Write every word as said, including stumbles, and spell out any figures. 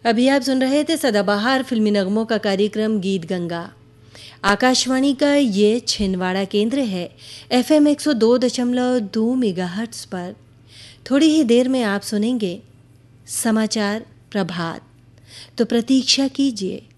अभी आप सुन रहे थे सदाबहार फिल्मी नगमों का कार्यक्रम गीत गंगा। आकाशवाणी का ये छिंदवाड़ा केंद्र है, एफएम एक सौ दो दशमलव दो मेगाहर्ट्ज़ पर। थोड़ी ही देर में आप सुनेंगे समाचार प्रभात, तो प्रतीक्षा कीजिए।